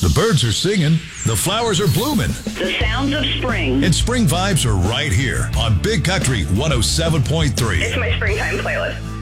The birds are singing, the flowers are blooming, The sounds of spring. and spring vibes are right here on Big Country 107.3. It's my springtime playlist.